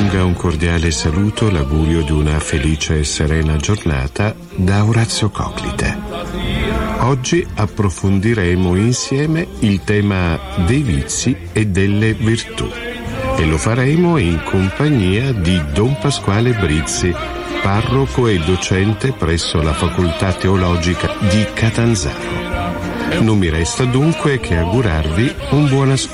giunga un cordiale saluto, l'augurio di una felice e serena giornata da Orazio Coclite. Oggi approfondiremo insieme il tema dei vizi e delle virtù e lo faremo in compagnia di Don Pasquale Brizzi, parroco e docente presso la Facoltà Teologica di Catanzaro. Non mi resta dunque che augurarvi un buon ascolto.